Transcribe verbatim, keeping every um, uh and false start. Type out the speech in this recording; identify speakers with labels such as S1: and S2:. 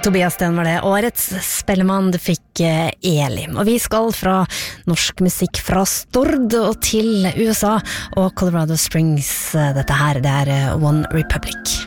S1: Tobias Sten var det. Årets spellemann det fikk Elim. Og vi skal fra norsk musikk fra Stord og til U S A og Colorado Springs. Dette her, det er One Republic.